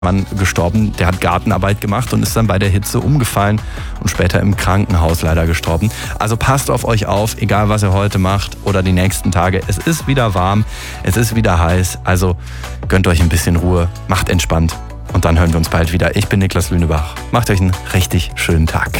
Mann gestorben, der hat Gartenarbeit gemacht und ist dann bei der Hitze umgefallen und später im Krankenhaus leider gestorben. Also passt auf euch auf, egal was ihr heute macht oder die nächsten Tage. Es ist wieder warm, es ist wieder heiß, also gönnt euch ein bisschen Ruhe, macht entspannt und dann hören wir uns bald wieder. Ich bin Niklas Lünebach. Macht euch einen richtig schönen Tag.